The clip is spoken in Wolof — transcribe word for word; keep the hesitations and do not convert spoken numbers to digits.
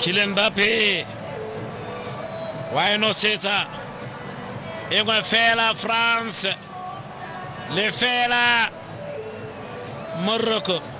Kylian Mbappé wayno sesa e go feela France le feela Morocco